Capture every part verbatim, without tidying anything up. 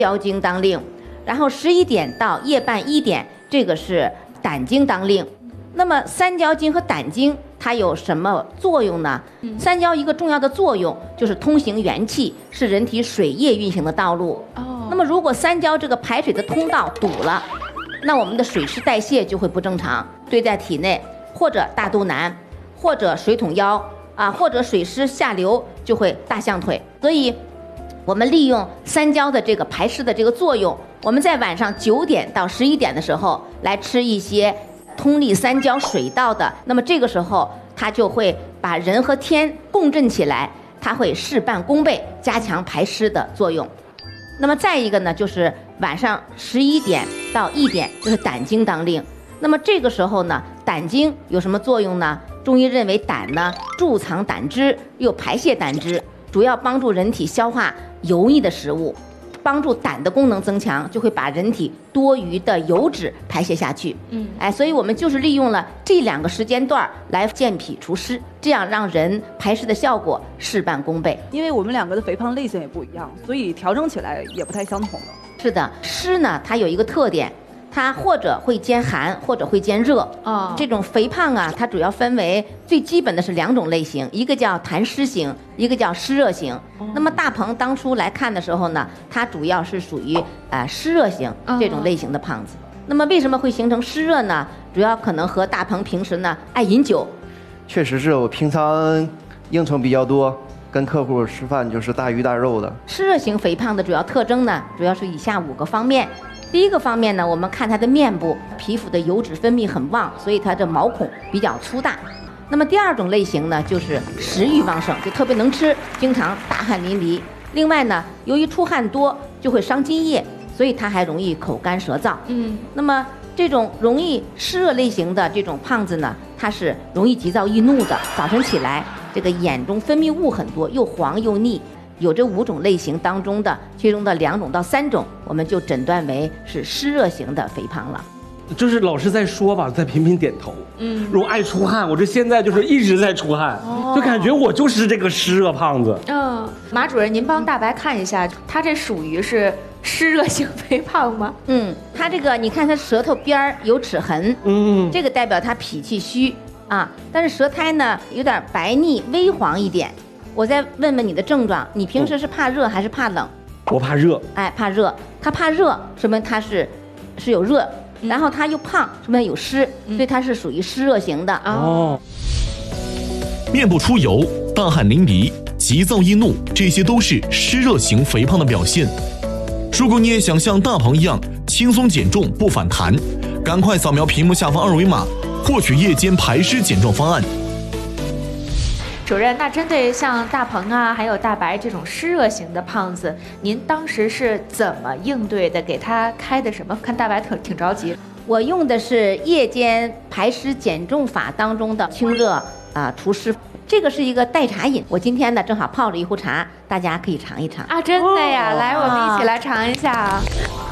交经当令。然后十一点到夜半一点，这个是胆经当令。那么三焦经和胆经它有什么作用呢？三焦一个重要的作用就是通行元气，是人体水液运行的道路。哦。那么如果三焦这个排水的通道堵了，那我们的水湿代谢就会不正常，堆在体内，或者大肚腩，或者水桶腰啊，或者水湿下流就会大象腿。所以我们利用三焦的这个排湿的这个作用，我们在晚上九点到十一点的时候来吃一些通利三焦水道的，那么这个时候它就会把人和天共振起来，它会事半功倍，加强排湿的作用。那么再一个呢，就是晚上十一点到一点，就是胆经当令。那么这个时候呢，胆经有什么作用呢？中医认为胆呢贮藏胆汁，又排泄胆汁，主要帮助人体消化油腻的食物，帮助胆的功能增强，就会把人体多余的油脂排泄下去。嗯，哎，所以我们就是利用了这两个时间段来健脾除湿，这样让人排湿的效果事半功倍。 因为我们两个的肥胖类型也不一样，所以调整起来也不太相同了。 是的，湿呢它有一个特点，它或者会兼寒，或者会兼热。哦，这种肥胖啊，它主要分为最基本的是两种类型，一个叫痰湿型，一个叫湿热型。哦，那么大鹏当初来看的时候呢，它主要是属于呃湿热型这种类型的胖子。哦，那么为什么会形成湿热呢？主要可能和大鹏平时呢爱饮酒。 确实是我平常应酬比较多，跟客户吃饭就是大鱼大肉的。 湿热型肥胖的主要特征呢，主要是以下五个方面。第一个方面呢，我们看它的面部皮肤的油脂分泌很旺，所以它的毛孔比较粗大。那么第二种类型呢，就是食欲旺盛，就特别能吃，经常大汗淋漓。另外呢，由于出汗多就会伤津液，所以它还容易口干舌燥。嗯，那么这种容易湿热类型的这种胖子呢，它是容易急躁易怒的，早晨起来这个眼中分泌物很多，又黄又腻。有这五种类型当中的其中的两种到三种，我们就诊断为是湿热型的肥胖了。 就是老师在说吧，在频频点头。嗯，如果爱出汗，我这现在就是一直在出汗，哦，就感觉我就是这个湿热胖子。 嗯，马主任，您帮大白看一下，他这属于是湿热型肥胖吗？ 嗯，他这个你看他舌头边儿有齿痕，嗯，这个代表他脾气虚啊，但是舌苔呢有点白腻微黄一点。我再问问你的症状，你平时是怕热还是怕冷？ 我怕热。 哎，怕热。他怕热，说明他是是有热，嗯，然后他又胖，说明有湿，嗯，所以他是属于湿热型的。哦。 面部出油、大汗淋漓、急躁易怒，这些都是湿热型肥胖的表现。如果你也想像大鹏一样轻松减重不反弹，赶快扫描屏幕下方二维码，获取夜间排湿减重方案。 主任，那针对像大鹏啊，还有大白这种湿热型的胖子，您当时是怎么应对的？给他开的什么？看大白挺挺着急。 我用的是夜间排湿减重法当中的清热啊、呃、除湿，这个是一个代茶饮。我今天呢正好泡了一壶茶，大家可以尝一尝啊！真的呀，哦，来，我们一起来尝一下啊。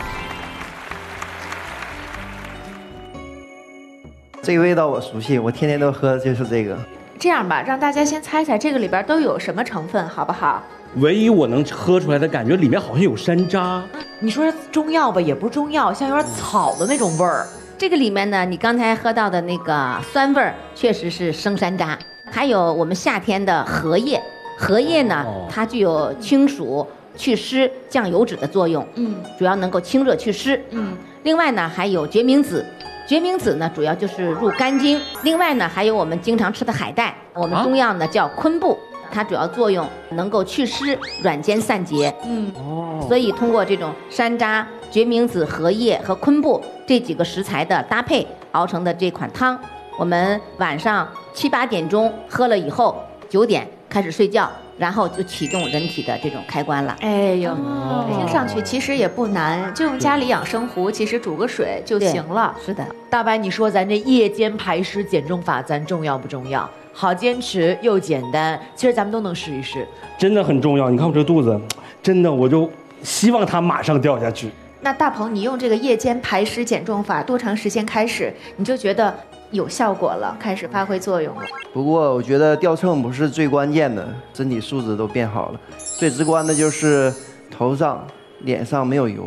这个味道我熟悉，我天天都喝，就是这个。 这样吧，让大家先猜猜这个里边都有什么成分，好不好？ 唯一我能喝出来的感觉，里面好像有山楂。 你说中药吧，也不是中药，像有点草的那种味儿。 这个里面呢，你刚才喝到的那个酸味儿，确实是生山楂。还有我们夏天的荷叶，荷叶呢，它具有清暑、祛湿、降油脂的作用。嗯，主要能够清热祛湿。嗯，另外呢，还有决明子。决明子呢，主要就是入肝经。另外呢，还有我们经常吃的海带，我们中药呢叫昆布，它主要作用能够祛湿、软坚散结。嗯，哦，所以通过这种山楂、决明子、荷叶和昆布这几个食材的搭配熬成的这款汤，我们晚上七八点钟喝了以后，九点开始睡觉。然后就启动人体的这种开关了。 哎呦，哦，听上去其实也不难，就用家里养生壶，其实煮个水就行了。 是的， 大白，你说咱这夜间排湿减重法，咱重要不重要？好坚持又简单，其实咱们都能试一试。 真的很重要。你看我这肚子，真的我就希望它马上掉下去。 那大鹏，你用这个夜间排湿减重法多长时间开始你就觉得有效果了，开始发挥作用了？ 不过我觉得掉秤不是最关键的，身体素质都变好了。最直观的就是头上、脸上没有油，